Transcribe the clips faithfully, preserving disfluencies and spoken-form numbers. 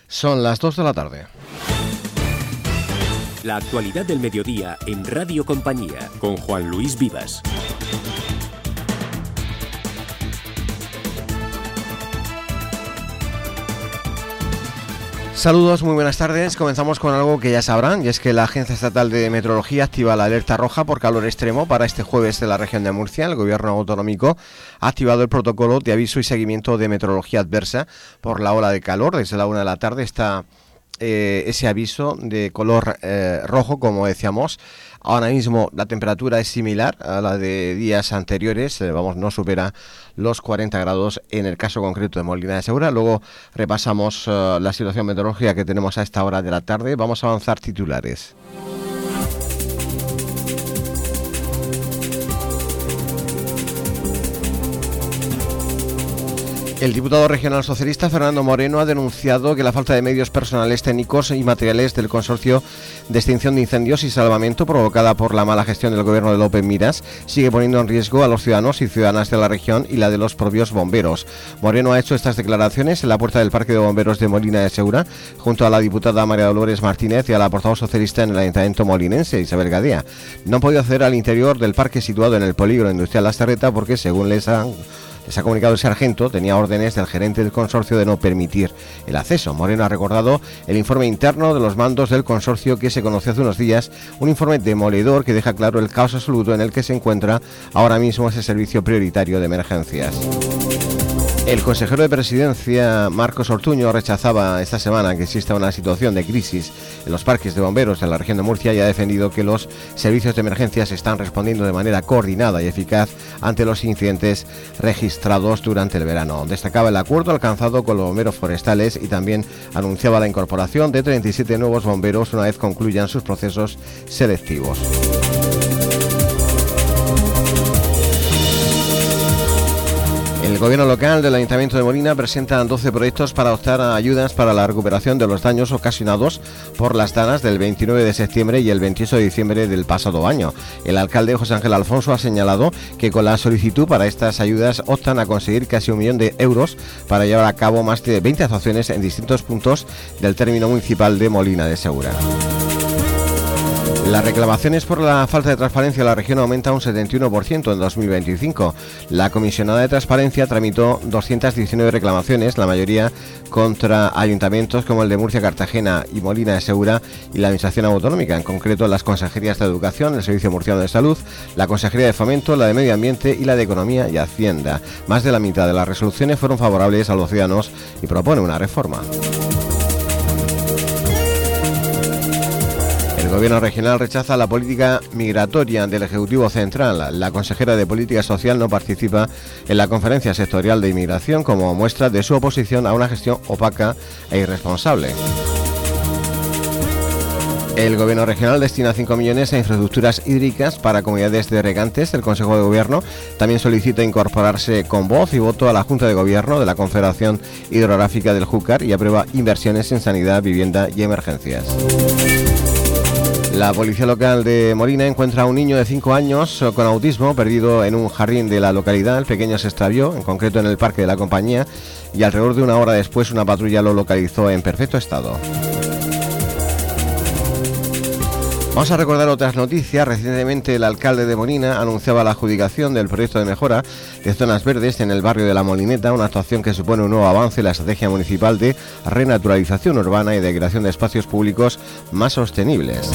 Son las dos de la tarde. La actualidad del mediodía en Radio Compañía con Juan Luis Vivas. Saludos, muy buenas tardes. Comenzamos con algo que ya sabrán, y es que la Agencia Estatal de Meteorología activa la alerta roja por calor extremo para este jueves de la región de Murcia. El Gobierno autonómico ha activado el protocolo de aviso y seguimiento de meteorología adversa por la ola de calor. Desde la una de la tarde está eh, ese aviso de color eh, rojo, como decíamos. Ahora mismo la temperatura es similar a la de días anteriores, eh, vamos, no supera los cuarenta grados en el caso concreto de Molina de Segura. Luego repasamos uh, la situación meteorológica que tenemos a esta hora de la tarde. Vamos a avanzar titulares. El diputado regional socialista Fernando Moreno ha denunciado que la falta de medios personales, técnicos y materiales del Consorcio de Extinción de Incendios y Salvamento provocada por la mala gestión del gobierno de López Miras sigue poniendo en riesgo a los ciudadanos y ciudadanas de la región y la de los propios bomberos. Moreno ha hecho estas declaraciones en la puerta del Parque de Bomberos de Molina de Segura junto a la diputada María Dolores Martínez y a la portavoz socialista en el Ayuntamiento molinense, Isabel Gadea. No han podido acceder al interior del parque situado en el polígono industrial La Serreta porque, según les han... Les ha comunicado el sargento, tenía órdenes del gerente del consorcio de no permitir el acceso. Moreno ha recordado el informe interno de los mandos del consorcio que se conoció hace unos días, un informe demoledor que deja claro el caos absoluto en el que se encuentra ahora mismo ese servicio prioritario de emergencias. El consejero de Presidencia, Marcos Ortuño, rechazaba esta semana que exista una situación de crisis en los parques de bomberos de la región de Murcia y ha defendido que los servicios de emergencias están respondiendo de manera coordinada y eficaz ante los incidentes registrados durante el verano. Destacaba el acuerdo alcanzado con los bomberos forestales y también anunciaba la incorporación de treinta y siete nuevos bomberos una vez concluyan sus procesos selectivos. El gobierno local del Ayuntamiento de Molina presenta doce proyectos para optar a ayudas para la recuperación de los daños ocasionados por las danas del veintinueve de septiembre y el veintiocho de diciembre del pasado año. El alcalde José Ángel Alfonso ha señalado que con la solicitud para estas ayudas optan a conseguir casi un millón de euros para llevar a cabo más de veinte actuaciones en distintos puntos del término municipal de Molina de Segura. Las reclamaciones por la falta de transparencia en la región aumentan un setenta y uno por ciento en dos mil veinticinco. La comisionada de transparencia tramitó doscientas diecinueve reclamaciones, la mayoría contra ayuntamientos como el de Murcia, Cartagena y Molina de Segura y la Administración Autonómica, en concreto las consejerías de Educación, el Servicio Murciano de Salud, la Consejería de Fomento, la de Medio Ambiente y la de Economía y Hacienda. Más de la mitad de las resoluciones fueron favorables a los ciudadanos y propone una reforma. El Gobierno regional rechaza la política migratoria del Ejecutivo Central. La consejera de Política Social no participa en la conferencia sectorial de inmigración como muestra de su oposición a una gestión opaca e irresponsable. El Gobierno regional destina cinco millones a infraestructuras hídricas para comunidades de regantes. El Consejo de Gobierno también solicita incorporarse con voz y voto a la Junta de Gobierno de la Confederación Hidrográfica del Júcar y aprueba inversiones en sanidad, vivienda y emergencias. La policía local de Molina encuentra a un niño de cinco años con autismo perdido en un jardín de la localidad. El pequeño se extravió, en concreto en el Parque de la Compañía, y alrededor de una hora después una patrulla lo localizó en perfecto estado. Vamos a recordar otras noticias. Recientemente el alcalde de Molina anunciaba la adjudicación del proyecto de mejora de zonas verdes en el barrio de La Molineta, una actuación que supone un nuevo avance en la estrategia municipal de renaturalización urbana y de creación de espacios públicos más sostenibles.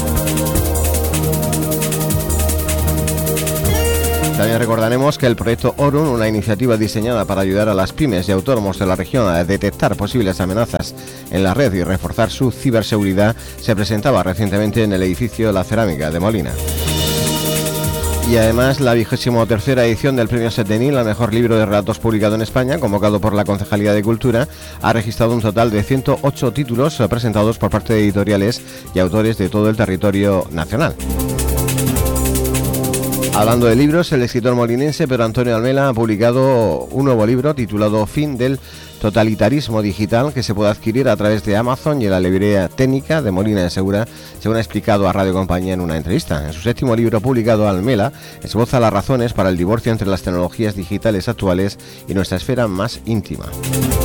También recordaremos que el proyecto Orun, una iniciativa diseñada para ayudar a las pymes y autónomos de la región a detectar posibles amenazas en la red y reforzar su ciberseguridad, se presentaba recientemente en el edificio La Cerámica de Molina. Y además la vigésimo tercera edición del Premio Setenil al mejor libro de relatos publicado en España, convocado por la Concejalía de Cultura, ha registrado un total de ciento ocho títulos presentados por parte de editoriales y autores de todo el territorio nacional. Hablando de libros, el escritor molinense Pedro Antonio Almela ha publicado un nuevo libro titulado Fin del totalitarismo digital, que se puede adquirir a través de Amazon y en la librería técnica de Molina de Segura, según ha explicado a Radio Compañía en una entrevista. En su séptimo libro publicado, Almela esboza las razones para el divorcio entre las tecnologías digitales actuales y nuestra esfera más íntima.